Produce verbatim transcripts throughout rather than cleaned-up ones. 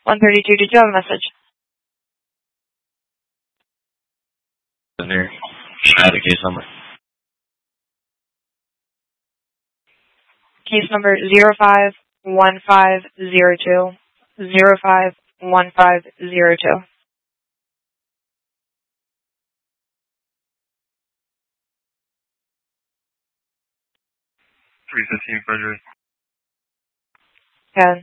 one thirty-two, did you have a message? Here. I had a case number. Case number zero five one five zero two. zero five one five zero two. three fifteen Frederick. Okay.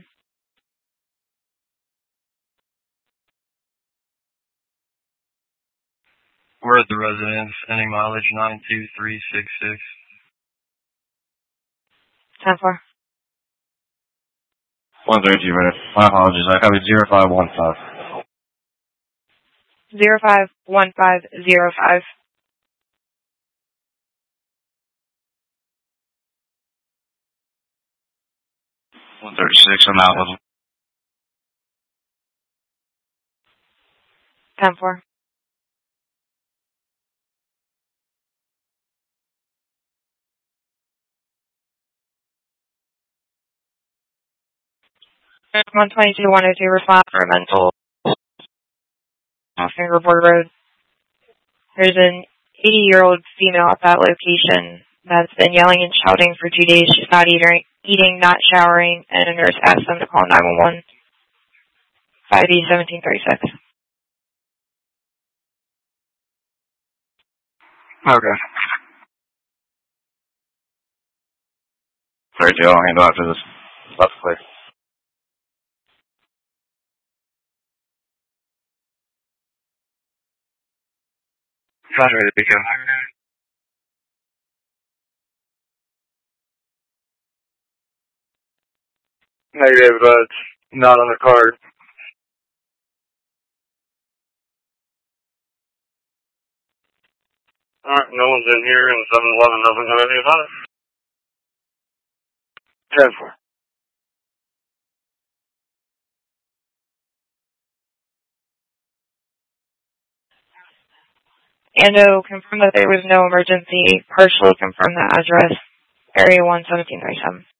We're at the residence, any mileage nine two three six six. ten four. one thirty-two, Frederick. My apologies. I copied zero five one five. zero five one five zero five. one thirty-six, I'm out with them. ten four. one twenty-two one oh two, respond for a mental off Fingerboard Road. There's an eighty-year-old female at that location that's been yelling and shouting for two days. She's not eating, eating, not showering, and a nurse asked them to call nine one one. five eight seventeen thirty-six. Okay. thirty-two, I'll handle after this. That's clear. Not ready to pick up. Negative, but it's not on the card. Alright, no one's in here, and seven eleven doesn't have anything about it. ten four. Ando confirmed that there was no emergency. Partially confirmed the address. Area one seventeen thirty-seven.